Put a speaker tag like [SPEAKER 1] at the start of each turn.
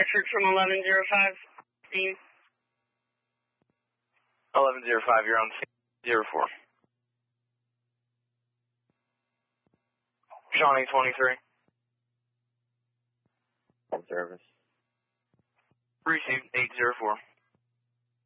[SPEAKER 1] Patrick from 1105.
[SPEAKER 2] 1105, you're on 04. Shawnee 23.
[SPEAKER 3] On service.
[SPEAKER 2] Received 804.